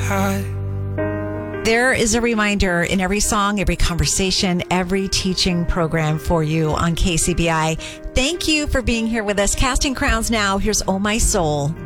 high. There is a reminder in every song, every conversation, every teaching program for you on KCBI. Thank you for being here with us. Casting Crowns now. Here's Oh My Soul.